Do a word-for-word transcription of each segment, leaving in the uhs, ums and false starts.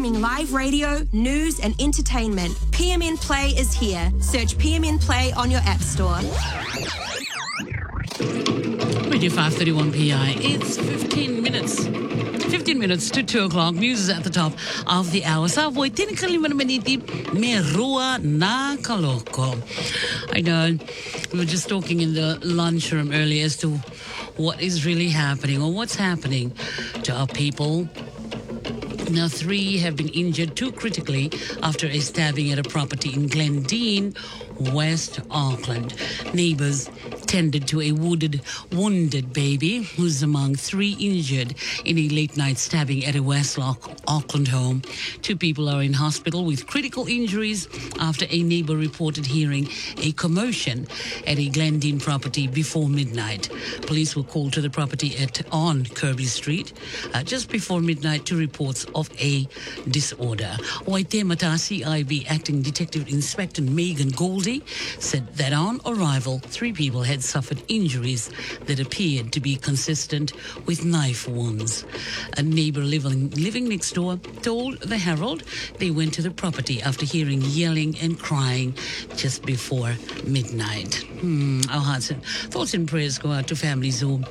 streaming live radio, news, and entertainment. P M N Play is here. Search P M N Play on your app store. Radio five thirty-one P I. It's fifteen minutes. fifteen minutes to two o'clock. News is at the top of the hour. Savoy, tinikali manamaniti merua na kaloko. I know we were just talking in the lunchroom earlier as to what is really happening or what's happening to our people. Now, three have been injured, two critically, after a stabbing at a property in Glendine, West Auckland. Neighbours tended to a wounded, wounded baby who's among three injured in a late-night stabbing at a West Auckland home. Two people are in hospital with critical injuries after a neighbour reported hearing a commotion at a Glendine property before midnight. Police were called to the property at on Kirby Street uh, just before midnight to reports of a disorder. Waitemata C I B Acting Detective Inspector Megan Goldie said that on arrival, three people had suffered injuries that appeared to be consistent with knife wounds. A neighbour living, living next door told the Herald they went to the property after hearing yelling and crying just before midnight. Hmm, our hearts and thoughts and prayers go out to families who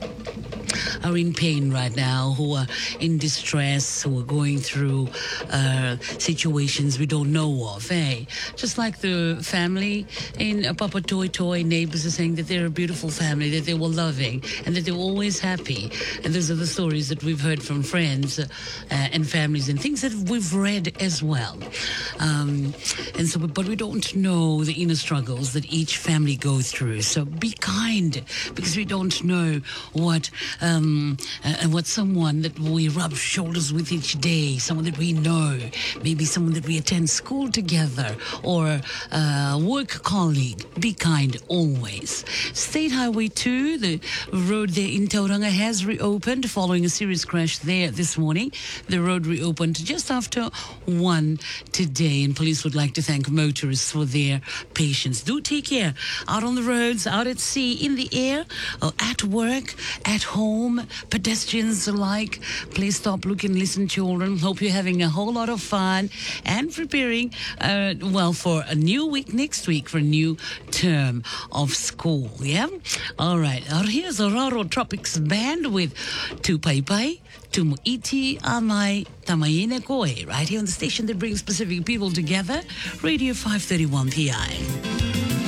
are in pain right now, who are in distress, who are going through uh, situations we don't know of, eh? Just like the family in uh, Papa Toy Toy, neighbors are saying that they're a beautiful family, that they were loving, and that they were always happy. And those are the stories that we've heard from friends uh, and families and things that we've read as well. Um, and so, but we don't know the inner struggles that each family goes through. So be kind, because we don't know what um, uh, what someone that we rub shoulders with each day, someone that we know, maybe someone that we attend school together, or a work colleague. Be kind always. State Highway two, the road there in Tauranga, has reopened following a serious crash there this morning. The road reopened just after one today, and police would like to thank motorists for their patience. Do take care out on the roads, out at sea, in the air, or at work, at home, pedestrians alike. Please stop, look and listen, children. Hope you're having a whole lot of fun and preparing, uh, well, for a new week next week, for a new term of school, yeah? All right, now here's a Raro Tropics band with Tu Pai Pai, Tu Mu'iti Amai Tamaine Koe, right here on the station that brings Pacific people together, Radio five thirty-one P I.